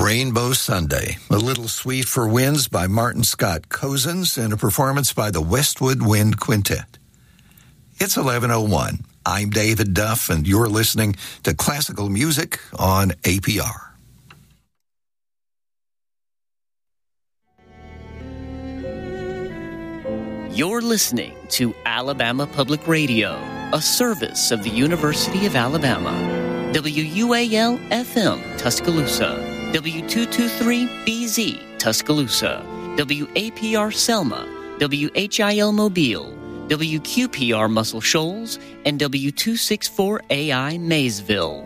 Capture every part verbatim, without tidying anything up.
Rainbow Sunday, a little suite for winds by Martin Scott Cousins and a performance by the Westwood Wind Quintet. It's eleven oh one. I'm David Duff, and you're listening to Classical Music on A P R. You're listening to Alabama Public Radio, a service of the University of Alabama. W U A L F M, Tuscaloosa. W two twenty-three B Z, Tuscaloosa. W A P R Selma. W H I L Mobile. W Q P R Muscle Shoals. And W two sixty-four A I Maysville.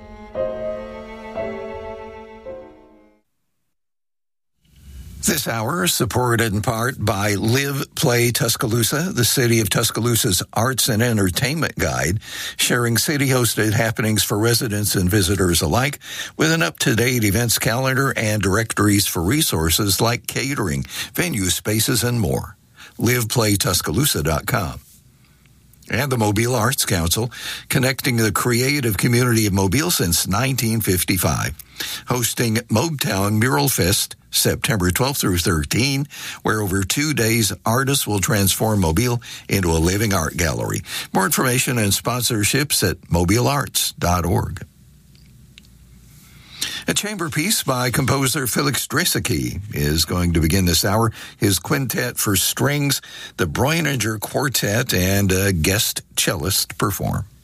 This hour is supported in part by Live Play Tuscaloosa, the City of Tuscaloosa's arts and entertainment guide, sharing city-hosted happenings for residents and visitors alike with an up-to-date events calendar and directories for resources like catering, venue spaces, and more. live play tuscaloosa dot com. And the Mobile Arts Council, connecting the creative community of Mobile since nineteen fifty-five, hosting Mobtown Mural Fest September twelfth through thirteenth, where over two days artists will transform Mobile into a living art gallery. More information and sponsorships at mobile arts dot org. A chamber piece by composer Felix Draeseke is going to begin this hour. His quintet for strings, the Breuninger Quartet, and a guest cellist perform.